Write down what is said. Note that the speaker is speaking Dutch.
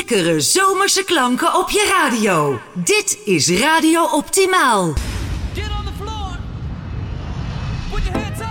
Lekkere zomerse klanken op je radio. Dit is Radio Optimaal. Get on the floor. Put your hands up.